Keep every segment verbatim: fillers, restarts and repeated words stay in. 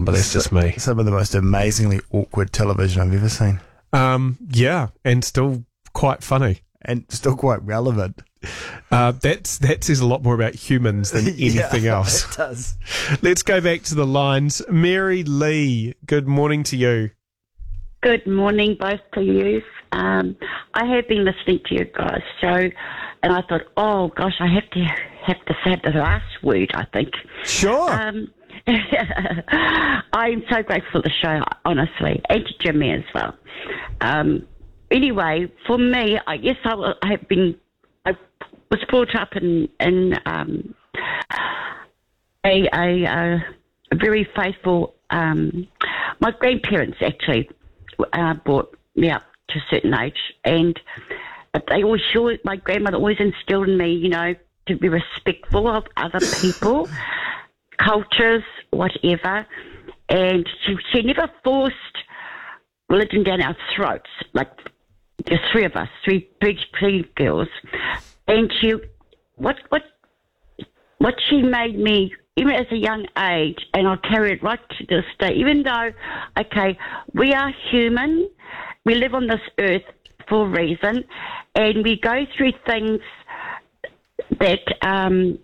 but that's just me. Some of the most amazingly awkward television I've ever seen. Um, yeah, and still quite funny. And still quite relevant. Uh, that's that says a lot more about humans than anything yeah, else. It does. Let's go back to the lines. Mary Lee, good morning to you. Good morning, both to you. Um, I have been listening to you guys' show, and I thought, oh gosh, I have to have to say the last word, I think. Sure. Um, I'm so grateful for the show, honestly, and to Jimmy as well. Um, anyway, for me, I guess I, wa- I have been, I was brought up in, in um, a, a, a, a very faithful, um, my grandparents actually uh, brought me up to a certain age, and they always sure, my grandmother always instilled in me, you know, to be respectful of other people, cultures, whatever, and she, she never forced religion down our throats, like the three of us, three big three girls, and she, what, what, what she made me, even as a young age, and I'll carry it right to this day, even though, okay, we are human, we live on this earth for a reason, and we go through things that, um,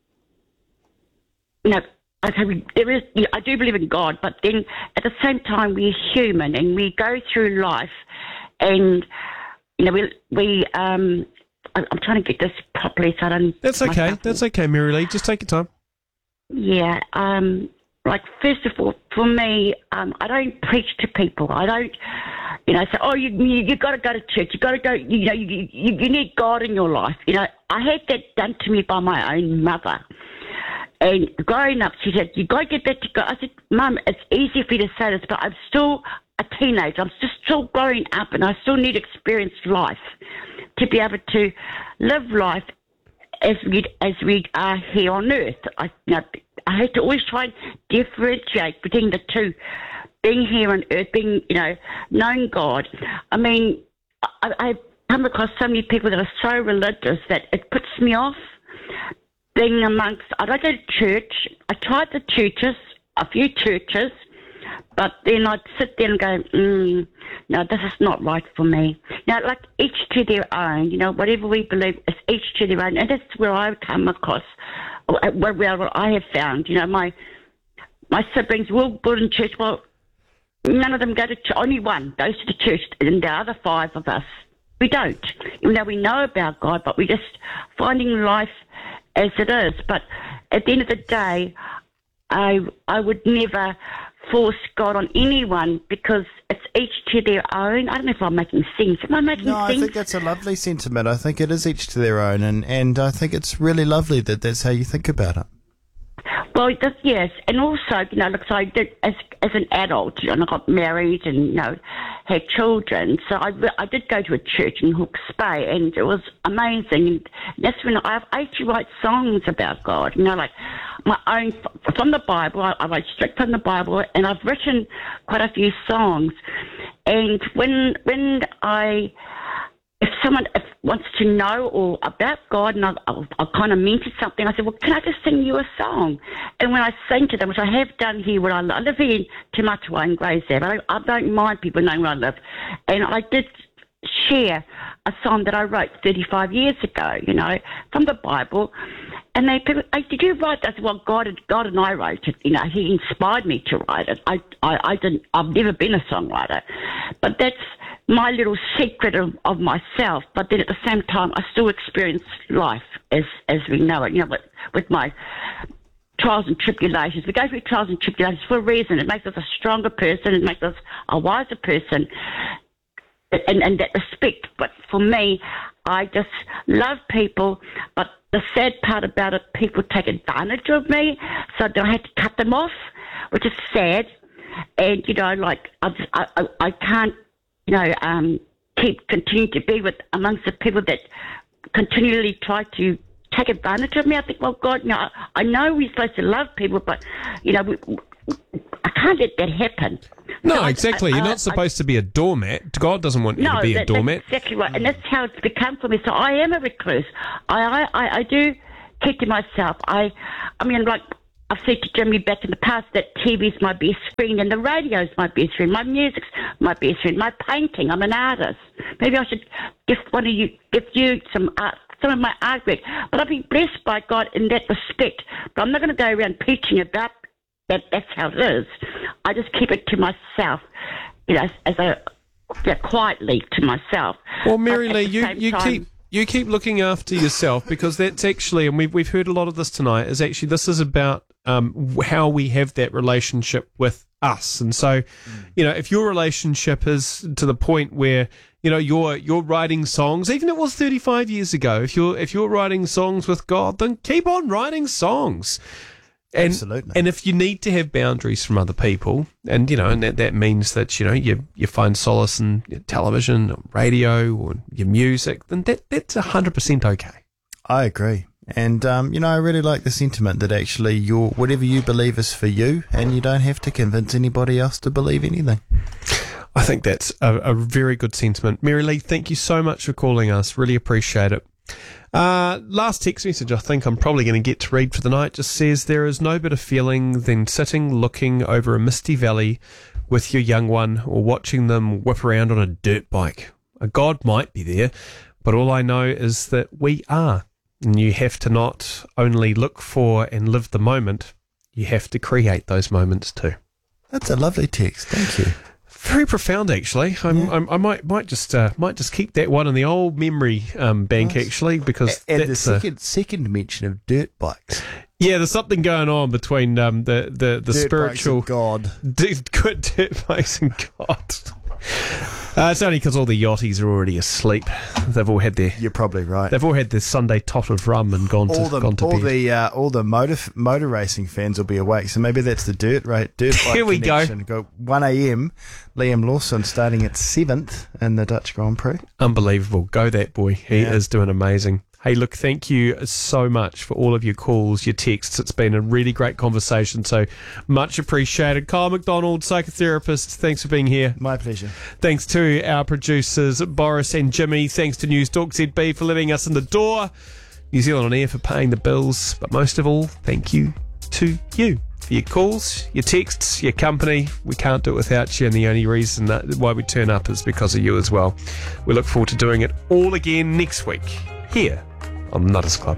you know, okay, we, there is, you know, I do believe in God, but then at the same time, we're human, and we go through life, and, you know, we, we um, I, I'm trying to get this properly so I don't... That's okay. That's okay, Mary Lee. Just take your time. Yeah, um, like, first of all, for me, um, I don't preach to people. I don't, you know, say, oh, you you, you got to go to church. You got to go, you know, you, you you need God in your life. You know, I had that done to me by my own mother. And growing up, she said, you got to get back to God. I said, Mum, it's easy for you to say this, but I'm still a teenager. I'm just still growing up, and I still need experienced life to be able to live life as we as we are here on earth. I, you know, I had to always try and differentiate between the two, being here on earth, being, you know, knowing God. I mean, I, I've come across so many people that are so religious that it puts me off being amongst. I don't go to church. I tried the churches, a few churches, but then I'd sit there and go, mm, no, this is not right for me. Now, like, each to their own, you know, whatever we believe is each to their own. And that's where I come across, where, where I have found, you know, my my siblings will go in church. Well, none of them go to church. Only one goes to the church, and the other five of us, we don't. Even though we know about God, but we're just finding life as it is. But at the end of the day, I I would never force God on anyone, because it's each to their own. I don't know if I'm making sense. Am I making no, sense? I think that's a lovely sentiment. I think it is each to their own, and, and I think it's really lovely that that's how you think about it. Well, that's, yes, and also, you know, look, so I did, as as an adult, and I got married and, you know, had children, so I, I did go to a church in Hawke's Bay, and it was amazing. And that's when I, I actually write songs about God, you know, like my own, from the Bible. I, I write straight from the Bible, and I've written quite a few songs. And when when I... If someone if wants to know all about God, and I, I, I kind of mentioned something, I said, well, can I just sing you a song? And when I sing to them, which I have done here where I live, I live here in Te Matua in Grey's I, I don't mind people knowing where I live. And I did share a song that I wrote thirty-five years ago, you know, from the Bible. And they people, hey, did you write that? I said, well, God, God and I wrote it. You know, He inspired me to write it. I, I, I didn't. I've never been a songwriter, but that's my little secret of, of myself. But then at the same time, I still experience life as as we know it. You know, with, with my trials and tribulations. We go through trials and tribulations for a reason. It makes us a stronger person. It makes us a wiser person. And, and that respect. But for me, I just love people, but the sad part about it, people take advantage of me, so I had to cut them off, which is sad. And, you know, like, I, just, I, I, I can't, you know, um, keep, continue to be with amongst the people that continually try to take advantage of me. I think, well, God, you know, I know we're supposed to love people, but, you know, we, I can't let that happen. No, so exactly. I, I, You're I, not supposed I, to be a doormat. God doesn't want you no, to be that, a doormat. That's exactly right. And that's how it's become for me. So I am a recluse. I, I, I, I do keep to myself. I, I mean, like, I've said to Jimmy back in the past that T V's my best friend and the radio's my best friend. My music's my best friend. My painting, I'm an artist. Maybe I should gift one of you, gift you some art, some of my artwork. But I've been blessed by God in that respect. But I'm not going to go around preaching about that. That's how it is. I just keep it to myself, you know, as a yeah, quietly to myself. Well, Mary But at Lee, the you, same you time- keep you keep looking after yourself, because that's actually, and we've we've heard a lot of this tonight, is actually this is about um, how we have that relationship with us. And so, you know, if your relationship is to the point where, you know, you're you're writing songs, even if it was thirty-five years ago, if you're if you're writing songs with God, then keep on writing songs. And, Absolutely. And if you need to have boundaries from other people, and you know, and that, that means that, you know, you you find solace in television, or radio, or your music, then that that's a hundred percent okay. I agree. And, um, you know, I really like the sentiment that actually your whatever you believe is for you, and you don't have to convince anybody else to believe anything. I think that's a, a very good sentiment. Mary Lee, thank you so much for calling us. Really appreciate it. Uh, last text message I think I'm probably going to get to read for the night just says, there is no better feeling than sitting looking over a misty valley with your young one, or watching them whip around on a dirt bike. A God might be there, but all I know is that we are. And you have to not only look for and live the moment, you have to create those moments too. That's a lovely text. Thank you. Very profound, actually. I'm, Yeah. I'm, I might might just uh, might just keep that one in the old memory um, bank, Nice. actually, because And the that's a, second second mention of dirt bikes. yeah, there's something going on between um, the the the Dirt spiritual bikes and God. d- good dirt bikes and God. Uh, it's only because all the yachties are already asleep. They've all had their You're probably right. they've all had their Sunday tot of rum and gone to all the gone to all bed. the uh, all the motor motor racing fans will be awake. So maybe that's the dirt right dirt bike Here we go. connection. Go one a.m. Liam Lawson starting at seventh in the Dutch Grand Prix. Unbelievable. Go that boy. He Yeah. is doing amazing. Hey, look, thank you so much for all of your calls, your texts. It's been a really great conversation, so much appreciated. Kyle McDonald, psychotherapist, thanks for being here. My pleasure. Thanks to our producers, Boris and Jimmy. Thanks to News Talk Z B for letting us in the door. New Zealand On Air for paying the bills. But most of all, thank you to you for your calls, your texts, your company. We can't do it without you, and the only reason that why we turn up is because of you as well. We look forward to doing it all again next week here on Nutters Club.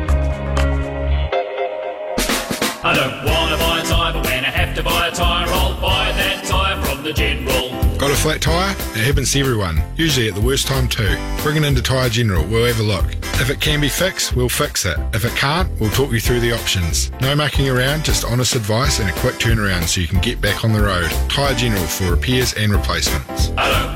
I don't want to buy a tyre, but when I have to buy a tyre, I'll buy that tyre from the General. Got a flat tyre? It happens to everyone, usually at the worst time too. Bring it into Tyre General, we'll have a look. If it can be fixed, we'll fix it. If it can't, we'll talk you through the options. No mucking around, just honest advice and a quick turnaround so you can get back on the road. Tyre General for repairs and replacements. I don't